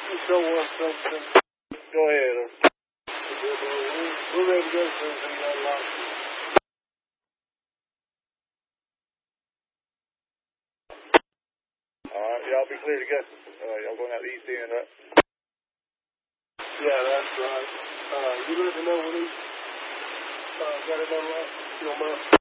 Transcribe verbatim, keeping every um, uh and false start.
Show us something. Go ahead. We're ready to go for anything unlocked. Alright, y'all be clear to go. Uh, y'all going out the east end, right? Yeah, that's right. Uh, you let me know when he uh, got it unlocked. You don't mind?